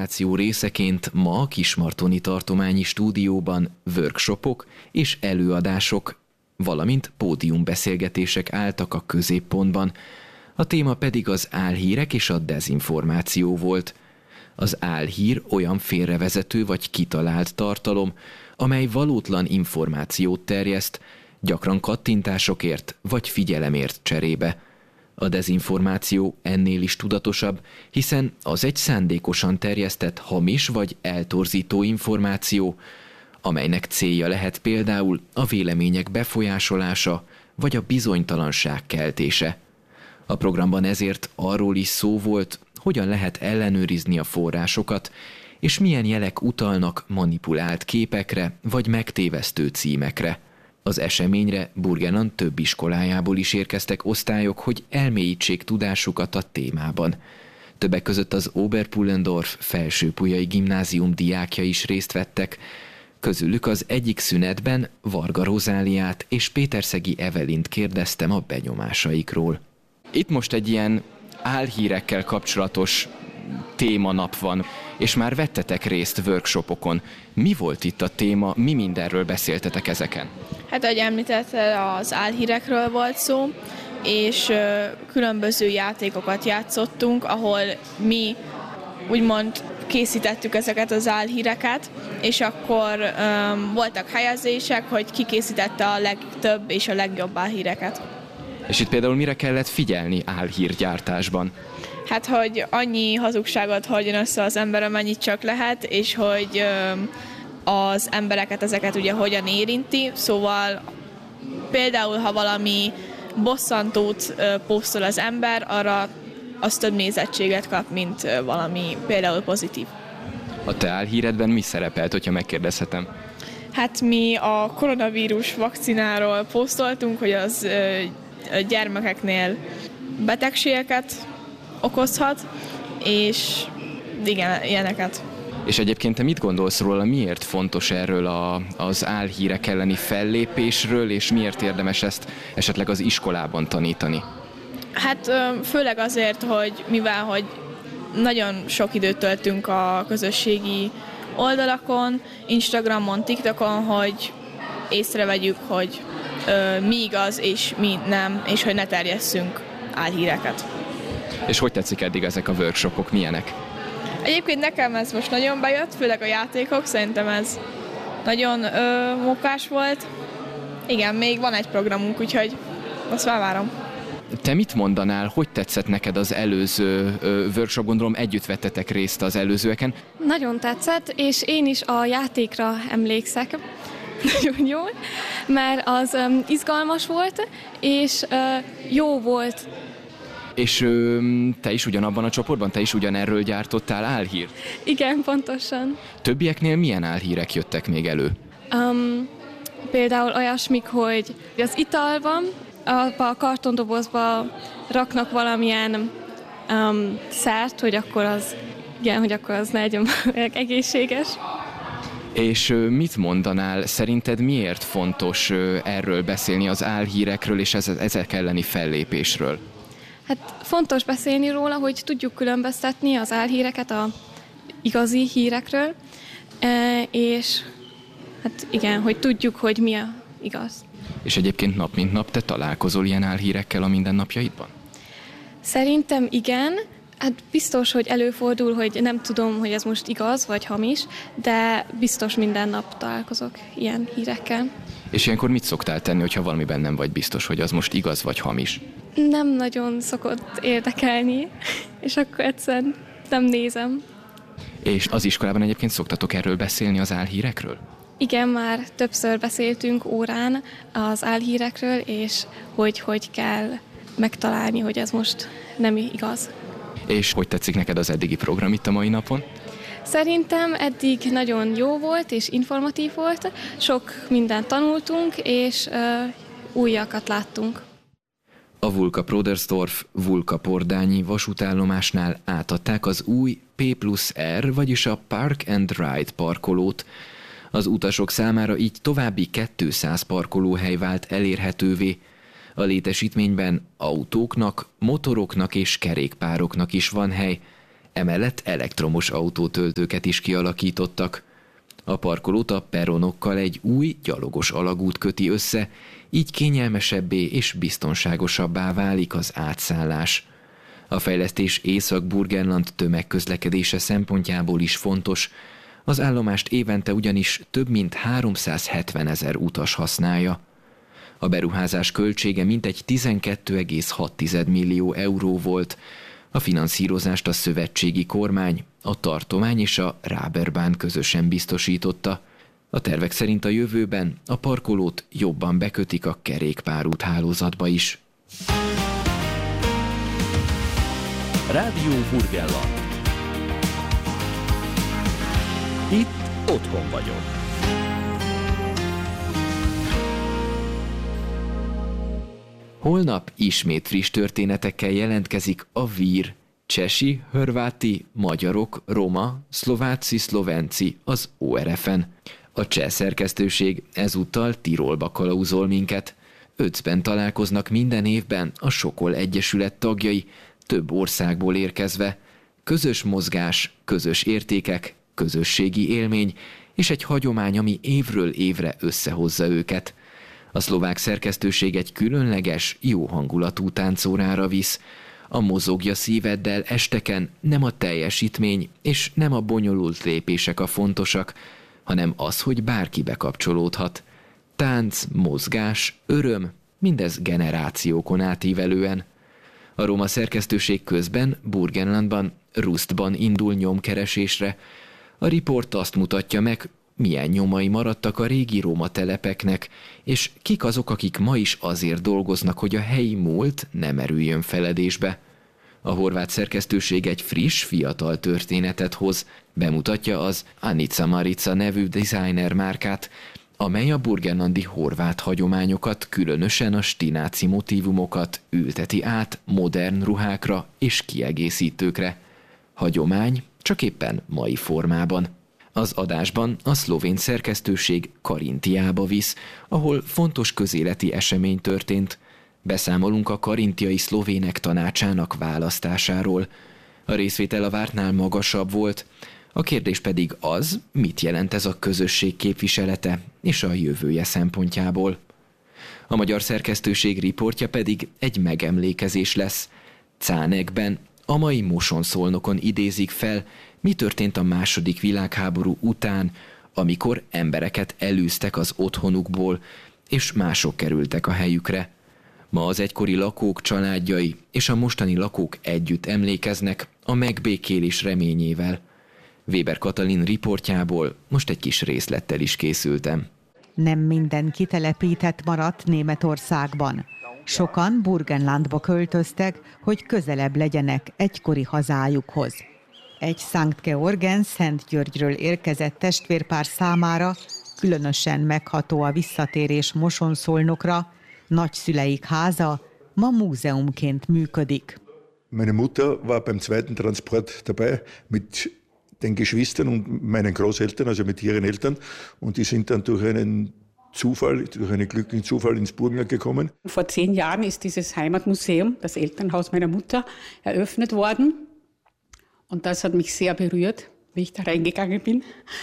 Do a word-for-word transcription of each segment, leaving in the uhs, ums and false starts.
dezinformáció részeként ma a Kismartoni tartományi stúdióban workshopok és előadások, valamint pódiumbeszélgetések álltak a középpontban, a téma pedig az álhírek és a dezinformáció volt. Az álhír olyan félrevezető vagy kitalált tartalom, amely valótlan információt terjeszt, gyakran kattintásokért vagy figyelemért cserébe. A dezinformáció ennél is tudatosabb, hiszen az egy szándékosan terjesztett hamis vagy eltorzító információ, amelynek célja lehet például a vélemények befolyásolása vagy a bizonytalanság keltése. A programban ezért arról is szó volt, hogyan lehet ellenőrizni a forrásokat, és milyen jelek utalnak manipulált képekre vagy megtévesztő címekre. Az eseményre Burgenland több iskolájából is érkeztek osztályok, hogy elmélyítsék tudásukat a témában. Többek között az Oberpullendorf felsőpulyai gimnázium diákja is részt vettek, közülük az egyik szünetben Varga Rozáliát és Péterszegi Evelint kérdeztem a benyomásaikról. Itt most egy ilyen álhírekkel kapcsolatos témanap van, és már vettetek részt workshopokon. Mi volt itt a téma, mi mindenről beszéltetek ezeken? Hát, ahogy említetted, az álhírekről volt szó, és különböző játékokat játszottunk, ahol mi úgymond készítettük ezeket az álhíreket, és akkor um, voltak helyezések, hogy ki készítette a legtöbb és a legjobb álhíreket. És itt például mire kellett figyelni álhírgyártásban? Hát, hogy annyi hazugságot hordjon össze az ember, amennyit csak lehet, és hogy um, az embereket ezeket ugye hogyan érinti, szóval például, ha valami bosszantót uh, posztol az ember, arra az több nézettséget kap, mint uh, valami például pozitív. A te álhíredben mi szerepelt, hogyha megkérdezhetem? Hát mi a koronavírus vakcináról posztoltunk, hogy az uh, gyermekeknél betegségeket okozhat, és igen, ilyeneket. És egyébként te mit gondolsz róla, miért fontos erről a, az álhírek elleni fellépésről, és miért érdemes ezt esetleg az iskolában tanítani? Hát főleg azért, hogy mivel hogy nagyon sok időt töltünk a közösségi oldalakon, Instagramon, TikTokon, hogy észrevegyük, hogy mi igaz és mi nem, és hogy ne terjesszünk álhíreket. És hogy tetszik eddig ezek a workshopok, milyenek? Egyébként nekem ez most nagyon bejött, főleg a játékok, szerintem ez nagyon ö, mókás volt. Igen, még van egy programunk, úgyhogy azt már várom. Te mit mondanál, hogy tetszett neked az előző ö, workshop, gondolom együtt vettetek részt az előzőeken? Nagyon tetszett, és én is a játékra emlékszek. Nagyon jól, mert az um, izgalmas volt, és uh, jó volt. És ö, te is ugyanabban a csoportban? Te is ugyanerről gyártottál álhírt? Igen, pontosan. Többieknél milyen álhírek jöttek még elő? Um, például olyasmik, hogy az italban, abba a kartondobozba raknak valamilyen um, szert, hogy akkor az, igen, hogy akkor az ne legyen egészséges. És ö, mit mondanál, szerinted miért fontos ö, erről beszélni, az álhírekről és ez, ezek elleni fellépésről? Hát fontos beszélni róla, hogy tudjuk különböztetni az álhíreket a igazi hírekről, és hát igen, hogy tudjuk, hogy mi a igaz. És egyébként nap mint nap te találkozol ilyen álhírekkel a mindennapjaidban? Szerintem igen. Hát biztos, hogy előfordul, hogy nem tudom, hogy ez most igaz vagy hamis, de biztos minden nap találkozok ilyen hírekkel. És ilyenkor mit szoktál tenni, hogyha valamiben nem vagy biztos, hogy az most igaz vagy hamis? Nem nagyon szokott érdekelni, és akkor egyszerűen nem nézem. És az iskolában egyébként szoktatok erről beszélni, az álhírekről? Igen, már többször beszéltünk órán az álhírekről, és hogy hogy kell megtalálni, hogy ez most nem igaz. És hogy tetszik neked az eddigi program itt a mai napon? Szerintem eddig nagyon jó volt és informatív volt, sok mindent tanultunk, és uh, újakat láttunk. A Vulka-Prodesdorf Vulka-Pordányi vasútállomásnál átadták az új P plusz R, vagyis a Park and Ride parkolót. Az utasok számára így további kétszáz parkolóhely vált elérhetővé. A létesítményben autóknak, motoroknak és kerékpároknak is van hely. Emellett elektromos autótöltőket is kialakítottak. A parkolót a peronokkal egy új, gyalogos alagút köti össze, így kényelmesebbé és biztonságosabbá válik az átszállás. A fejlesztés Észak-Burgenland tömegközlekedése szempontjából is fontos, az állomást évente ugyanis több mint háromszázhetven ezer utas használja. A beruházás költsége mintegy tizenkét egész hat millió euró volt, a finanszírozást a szövetségi kormány, a tartomány és a Raberbahn közösen biztosította. A tervek szerint a jövőben a parkolót jobban bekötik a kerékpárút hálózatba is. Rádió Burgenland. Itt otthon vagyok. Holnap ismét friss történetekkel jelentkezik a vír. Csesi, hörváti, magyarok, roma, szlováci, szlovenci az o er ef-en. A cseh szerkesztőség ezúttal Tirolba kalauzol minket. Öcben találkoznak minden évben a Sokol Egyesület tagjai, több országból érkezve. Közös mozgás, közös értékek, közösségi élmény és egy hagyomány, ami évről évre összehozza őket. A szlovák szerkesztőség egy különleges, jó hangulatú táncórára visz. A Mozogja szíveddel esteken nem a teljesítmény és nem a bonyolult lépések a fontosak, hanem az, hogy bárki bekapcsolódhat. Tánc, mozgás, öröm, mindez generációkon átívelően. A roma szerkesztőség közben Burgenlandban, Rustban indul nyomkeresésre. A riport azt mutatja meg, milyen nyomai maradtak a régi róma telepeknek, és kik azok, akik ma is azért dolgoznak, hogy a helyi múlt ne merüljön feledésbe. A horvát szerkesztőség egy friss, fiatal történetet hoz, bemutatja az Anica Marica nevű designer márkát, amely a burgenlandi horvát hagyományokat, különösen a stináci motívumokat ülteti át modern ruhákra és kiegészítőkre. Hagyomány, csak éppen mai formában. Az adásban a szlovén szerkesztőség Karintiába visz, ahol fontos közéleti esemény történt. Beszámolunk a karintiai szlovének tanácsának választásáról. A részvétel a vártnál magasabb volt, a kérdés pedig az, mit jelent ez a közösség képviselete és a jövője szempontjából. A magyar szerkesztőség riportja pedig egy megemlékezés lesz. Cánekben, a mai Mosonszolnokon idézik fel, mi történt a második világháború után, amikor embereket elűztek az otthonukból, és mások kerültek a helyükre. Ma az egykori lakók családjai és a mostani lakók együtt emlékeznek a megbékélés reményével. Weber Katalin riportjából most egy kis részlettel is készültem. Nem minden kitelepített maradt Németországban. Sokan Burgenlandba költöztek, hogy közelebb legyenek egykori hazájukhoz. Egy Sankt Georgen Szentgyörgyről érkezett testvérpár számára különösen megható a visszatérés Mosonszolnokra, nagyszüleik háza ma múzeumként működik. Meine Mutter war beim zweiten Transport dabei mit den Geschwistern und meinen Großeltern, also mit ihren Eltern, und die sind dann durch einen Zufall, durch einen glücklichen Zufall ins Burgenland gekommen. Vor zehn Jahren ist dieses Heimatmuseum, das Elternhaus meiner Mutter, eröffnet worden. Und das hat mich sehr berührt, wie ich da reingegangen bin.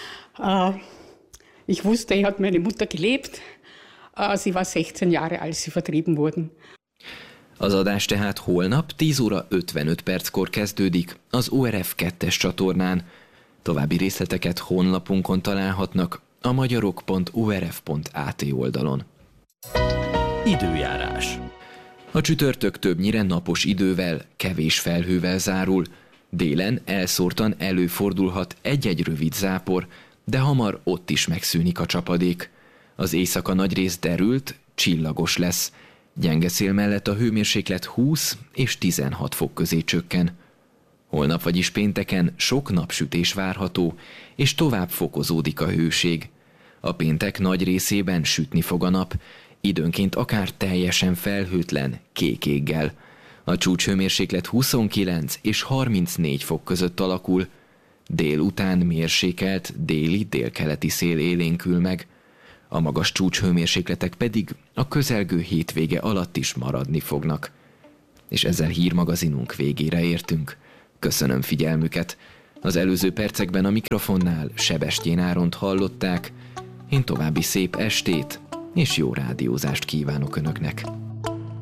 Ich wusste, hier hat meine Mutter gelebt. Sie war sechzehn Jahre, als sie vertrieben wurden. Az adás tehát holnap tíz óra ötvenöt perckor kezdődik az o er ef kettes csatornán. További részleteket honlapunkon találhatnak a magyarok pont o er ef pont á té oldalon. Időjárás. A csütörtök többnyire napos idővel, kevés felhővel zárul. Délen elszórtan előfordulhat egy-egy rövid zápor, de hamar ott is megszűnik a csapadék. Az éjszaka nagyrészt derült, csillagos lesz. Gyenge szél mellett a hőmérséklet húsz és tizenhat fok közé csökken. Holnap, vagyis pénteken sok napsütés várható, és tovább fokozódik a hőség. A péntek nagy részében sütni fog a nap, időnként akár teljesen felhőtlen, kék éggel. A csúcshőmérséklet huszonkilenc és harmincnégy fok között alakul, délután mérsékelt déli-délkeleti szél élénkül meg, a magas csúcshőmérsékletek pedig a közelgő hétvége alatt is maradni fognak. És ezzel hírmagazinunk végére értünk. Köszönöm figyelmüket. Az előző percekben a mikrofonnál Sebestyén Áront hallották. Én további szép estét és jó rádiózást kívánok Önöknek.